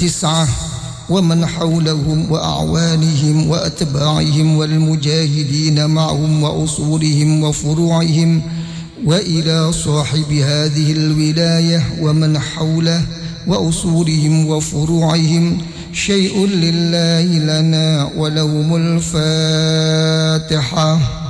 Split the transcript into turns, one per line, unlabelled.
9 ومن حولهم وأعوانهم وأتباعهم والمجاهدين معهم وأصولهم وفروعهم، وإلى صاحب هذه الولاية ومن حوله وأصولهم وفروعهم شيء لله لنا ولهم الفاتحة.